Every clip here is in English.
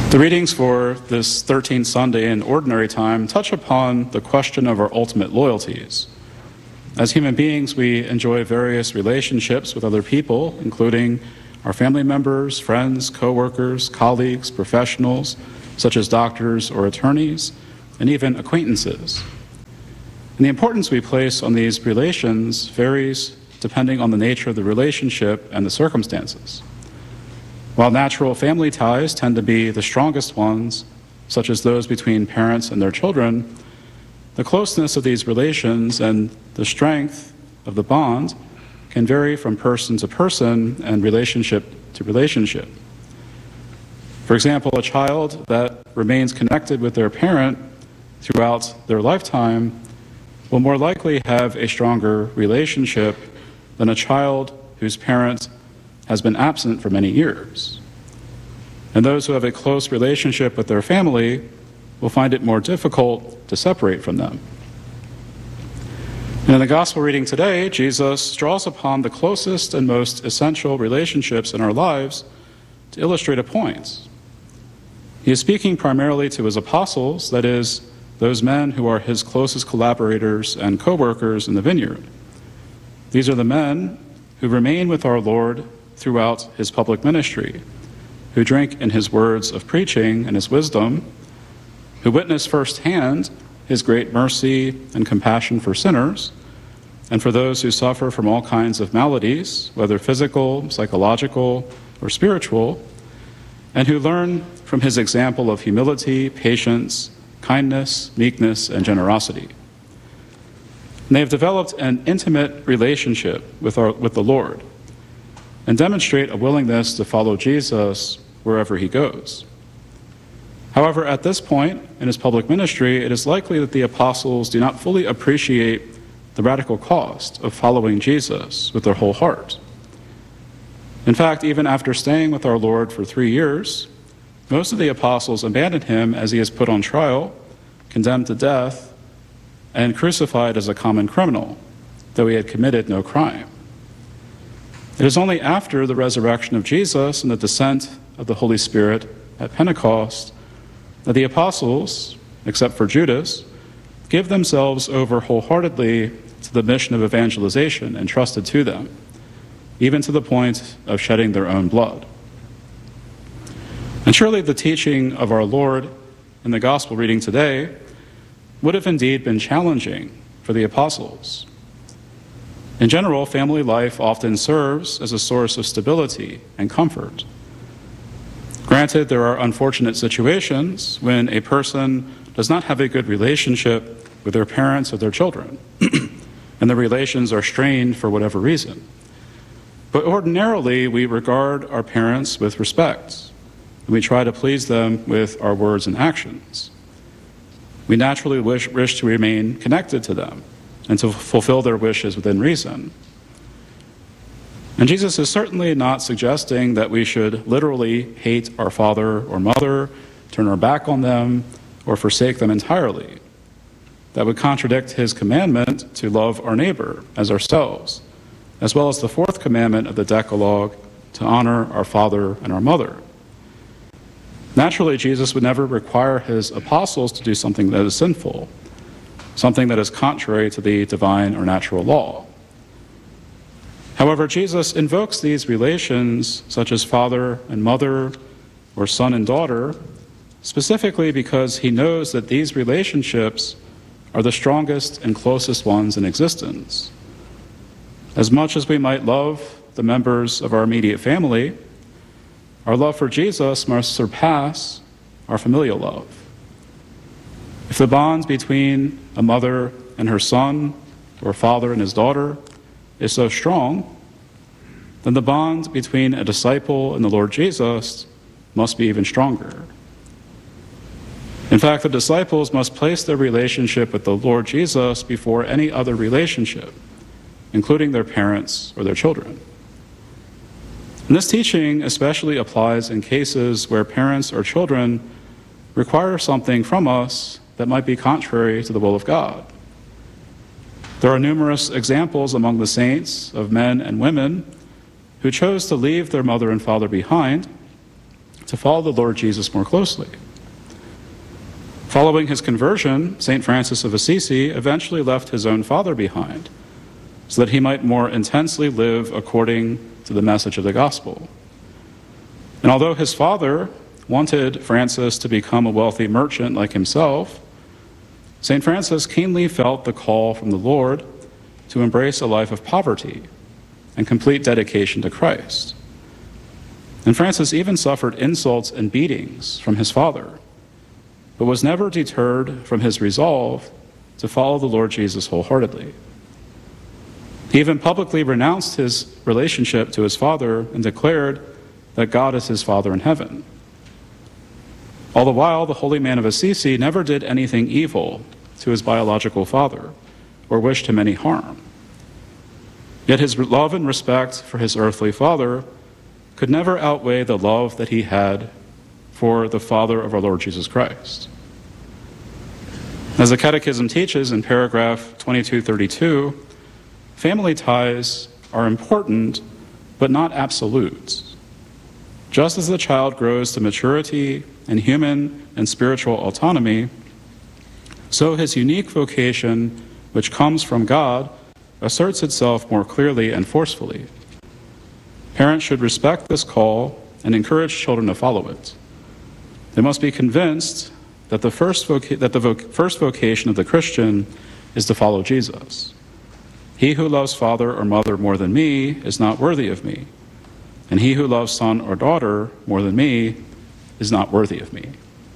The readings for this 13th Sunday in Ordinary Time touch upon the question of our ultimate loyalties. As human beings, we enjoy various relationships with other people, including our family members, friends, co-workers, colleagues, professionals, such as doctors or attorneys, and even acquaintances. And the importance we place on these relations varies depending on the nature of the relationship and the circumstances. While natural family ties tend to be the strongest ones, such as those between parents and their children, the closeness of these relations and the strength of the bond can vary from person to person and relationship to relationship. For example, a child that remains connected with their parent throughout their lifetime will more likely have a stronger relationship than a child whose parent has been absent for many years. And those who have a close relationship with their family will find it more difficult to separate from them. And in the Gospel reading today, Jesus draws upon the closest and most essential relationships in our lives to illustrate a point. He is speaking primarily to his apostles, that is, those men who are his closest collaborators and co-workers in the vineyard. These are the men who remain with our Lord throughout his public ministry, who drink in his words of preaching and his wisdom, who witness firsthand his great mercy and compassion for sinners, and for those who suffer from all kinds of maladies, whether physical, psychological, or spiritual, and who learn from his example of humility, patience, kindness, meekness, and generosity. And they have developed an intimate relationship with the Lord, and demonstrate a willingness to follow Jesus wherever he goes. However, at this point in his public ministry, it is likely that the apostles do not fully appreciate the radical cost of following Jesus with their whole heart. In fact, even after staying with our Lord for 3 years, most of the apostles abandoned him as he is put on trial, condemned to death, and crucified as a common criminal, though he had committed no crime. It is only after the resurrection of Jesus and the descent of the Holy Spirit at Pentecost that the apostles, except for Judas, give themselves over wholeheartedly to the mission of evangelization entrusted to them, even to the point of shedding their own blood. And surely the teaching of our Lord in the gospel reading today would have indeed been challenging for the apostles. In general, family life often serves as a source of stability and comfort. Granted, there are unfortunate situations when a person does not have a good relationship with their parents or their children, and the relations are strained for whatever reason. But ordinarily, we regard our parents with respect, and we try to please them with our words and actions. We naturally wish to remain connected to them and to fulfill their wishes within reason. And Jesus is certainly not suggesting that we should literally hate our father or mother, turn our back on them, or forsake them entirely. That would contradict his commandment to love our neighbor as ourselves, as well as the fourth commandment of the Decalogue to honor our father and our mother. Naturally, Jesus would never require his apostles to do something that is sinful, something that is contrary to the divine or natural law. However, Jesus invokes these relations, such as father and mother, or son and daughter, specifically because he knows that these relationships are the strongest and closest ones in existence. As much as we might love the members of our immediate family, our love for Jesus must surpass our familial love. If the bond between a mother and her son, or a father and his daughter, is so strong, then the bond between a disciple and the Lord Jesus must be even stronger. In fact, the disciples must place their relationship with the Lord Jesus before any other relationship, including their parents or their children. And this teaching especially applies in cases where parents or children require something from us that might be contrary to the will of God. There are numerous examples among the saints of men and women who chose to leave their mother and father behind to follow the Lord Jesus more closely. Following his conversion, St. Francis of Assisi eventually left his own father behind so that he might more intensely live according to the message of the gospel. And although his father wanted Francis to become a wealthy merchant like himself, St. Francis keenly felt the call from the Lord to embrace a life of poverty and complete dedication to Christ. And Francis even suffered insults and beatings from his father, but was never deterred from his resolve to follow the Lord Jesus wholeheartedly. He even publicly renounced his relationship to his father and declared that God is his Father in heaven. All the while, the holy man of Assisi never did anything evil to his biological father or wished him any harm. Yet his love and respect for his earthly father could never outweigh the love that he had for the Father of our Lord Jesus Christ. As the Catechism teaches in paragraph 2232, family ties are important but not absolute. Just as the child grows to maturity and human and spiritual autonomy, so his unique vocation, which comes from God, asserts itself more clearly and forcefully. Parents should respect this call and encourage children to follow it. They must be convinced that the first vocation of the Christian is to follow Jesus. He who loves father or mother more than me is not worthy of me, and he who loves son or daughter more than me is not worthy of me.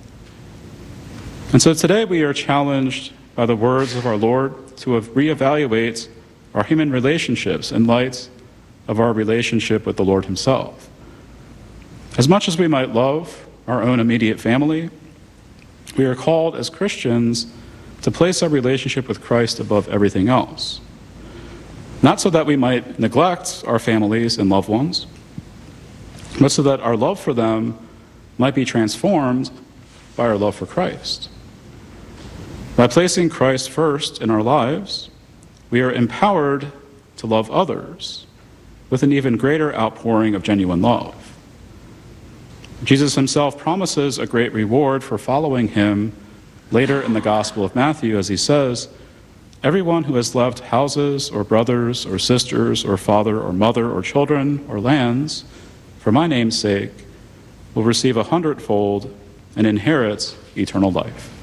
And so today we are challenged by the words of our Lord to reevaluate our human relationships in light of our relationship with the Lord himself. As much as we might love our own immediate family, we are called as Christians to place our relationship with Christ above everything else. Not so that we might neglect our families and loved ones, but so that our love for them might be transformed by our love for Christ. By placing Christ first in our lives, we are empowered to love others with an even greater outpouring of genuine love. Jesus himself promises a great reward for following him later in the Gospel of Matthew, as he says, "Everyone who has left houses or brothers or sisters or father or mother or children or lands for my name's sake will receive 100-fold and inherit eternal life."